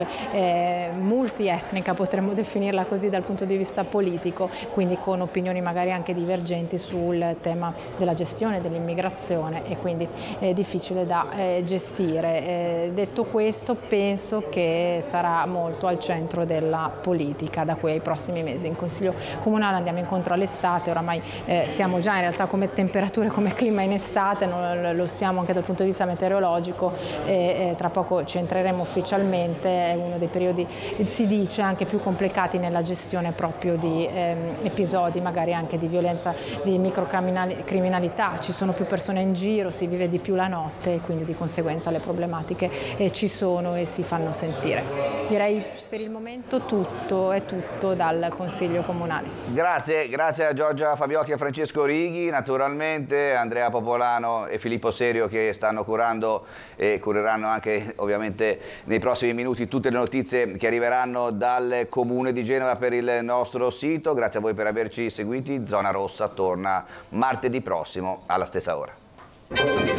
multietnica, potremmo definirla così dal punto di vista politico, quindi con opinioni magari anche divergenti sul tema della gestione dell'immigrazione, e quindi è difficile da gestire. Detto questo, penso che sarà molto al centro della politica da qui ai prossimi mesi. In Consiglio Comunale andiamo incontro all'estate, oramai siamo già in realtà come temperature, come clima in estate, lo siamo anche dal punto di vista meteorologico, e tra poco ci entreremo ufficialmente. È uno dei periodi, si dice, anche più complicati nella gestione proprio di episodi magari anche di violenza, di microcriminalità. Ci sono più persone in giro, si vive di più la notte, e quindi di conseguenza le problematiche ci sono e si fanno sentire. Direi per il momento è tutto dal Consiglio Comunale. Grazie a Giorgia Fabiocchi e Francesco Righi, naturalmente Andrea Popolano e Filippo Serio, che stanno curando e cureranno anche ovviamente nei prossimi minuti tutte le notizie che arriveranno dal Comune di Genova per il nostro sito. Grazie a voi per averci seguiti. Zona Rossa torna martedì prossimo alla stessa ora.